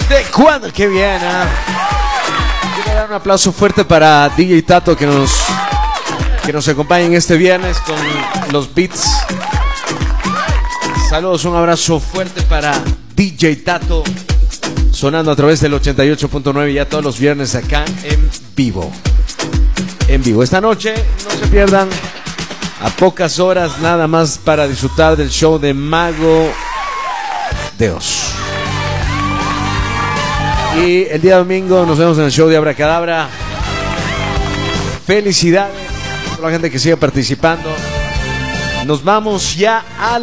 ¿Desde cuándo? ¡Qué bien! Quiero dar un aplauso fuerte para DJ Tato que nos acompaña en este viernes con los beats. Saludos, un abrazo fuerte para DJ Tato, sonando a través del 88.9 ya todos los viernes acá en vivo. En vivo. Esta noche no se pierdan, a pocas horas nada más para disfrutar del show de Mago de Oz. Y el día domingo nos vemos en el show de Abracadabra. Felicidades a toda la gente que sigue participando. Nos vamos ya a